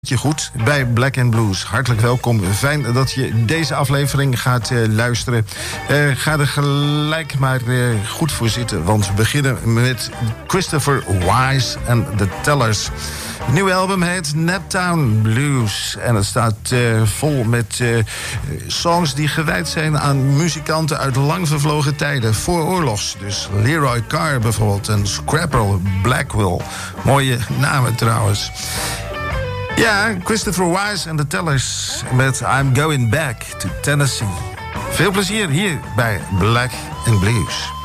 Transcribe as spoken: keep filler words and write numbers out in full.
Je goed bij Black and Blues. Hartelijk welkom. Fijn dat je deze aflevering gaat uh, luisteren. Uh, ga er gelijk maar uh, goed voor zitten, want we beginnen met Christopher Wise and the Tellers. Het nieuwe album heet Naptown Blues. En het staat uh, vol met uh, songs die gewijd zijn aan muzikanten uit lang vervlogen tijden. Voor oorlogs. Dus Leroy Carr bijvoorbeeld en Scrapper Blackwell. Mooie namen trouwens. Ja, Christopher Wise en de Tellers met I'm Going Back to Tennessee. Veel plezier hier bij Black and Blues.